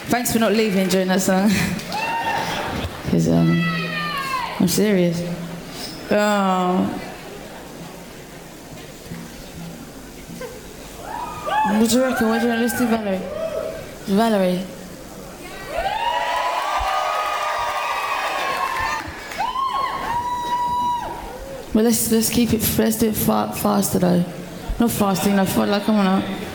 Thanks for not leaving during that song. Because I'm serious. Oh. What do you reckon? Let's do Valerie. Valerie. Well, let's keep it. Let's do it faster though. Not fasting, no. Like, come on now.